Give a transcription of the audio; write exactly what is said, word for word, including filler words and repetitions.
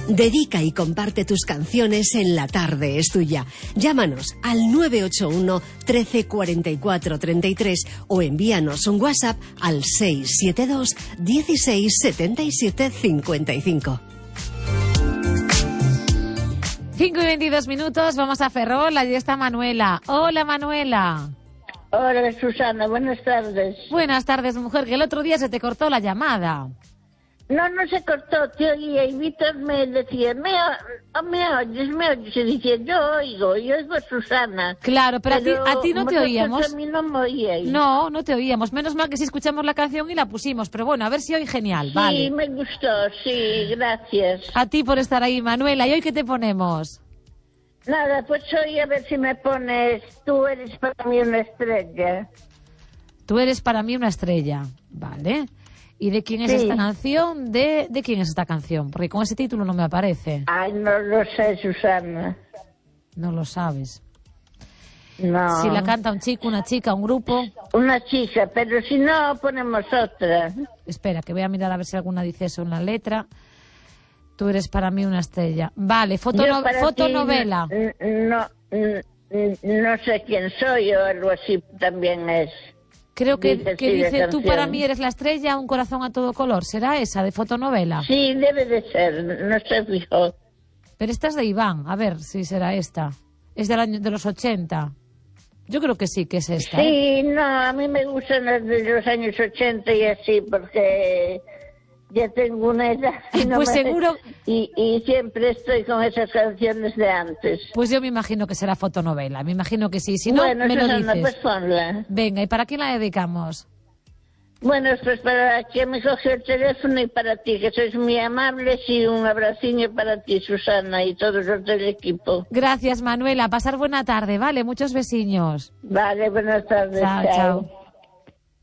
Dedica y comparte tus canciones en La Tarde es Tuya. Llámanos al nueve ocho uno, trece, cuarenta y cuatro, treinta y tres o envíanos un WhatsApp al seis siete dos, dieciséis, setenta y siete, cincuenta y cinco. cinco y veintidós minutos, vamos a Ferrol, allí está Manuela. Hola, Manuela. Hola, Susana, buenas tardes. Buenas tardes, mujer, que el otro día se te cortó la llamada. No, no se cortó, te oía, y Víctor me decía, me, o- me oyes, me oyes, y decía, yo oigo, yo oigo a Susana. Claro, pero, Pero a ti, a ti no te vosotros oíamos. a mí no me oíais. No, no te oíamos. Menos mal que sí escuchamos la canción y la pusimos. Pero bueno, a ver si hoy genial, Sí, vale. me gustó, sí, gracias. A ti por estar ahí, Manuela. ¿Y hoy qué te ponemos? Nada, pues hoy a ver si me pones, tú eres para mí una estrella. Tú eres para mí una estrella, ¿vale? ¿Y de quién es Sí. esta canción? ¿De, ¿De quién es esta canción? Porque con ese título no me aparece. Ay, no lo sé, Susana. No lo sabes. No. Si la canta un chico, una chica, un grupo. Una chica, pero si no, ponemos otra. Espera, que voy a mirar a ver si alguna dice eso en la letra. Tú eres para mí una estrella. Vale, fotono- Yo para ti fotonovela. No, no, no sé quién soy o algo así también es. Creo que Dice, que sí, de dice, tú canción. para mí eres la estrella, un corazón a todo color. ¿Será esa, de fotonovela? Sí, debe de ser, no se fijó. Pero esta es de Iván, a ver si será esta. Es del año de los ochenta. Yo creo que sí que es esta. ¿eh? Sí, no, a mí me gustan las de los años ochenta y así, porque ya tengo una edad. Y no Pues me- seguro- Y, y siempre estoy con esas canciones de antes. Pues yo me imagino que será fotonovela, me imagino que sí. Si no, bueno, me lo Susana, dices. pues ponla. Venga, ¿y para quién la dedicamos? Bueno, pues para quien me cogió el teléfono y para ti, que sois muy amables, y un abraciño para ti, Susana, y todos los del equipo. Gracias, Manuela. Pasar buena tarde, ¿vale? Muchos besiños. Vale, buenas tardes. Chao, chao. chao.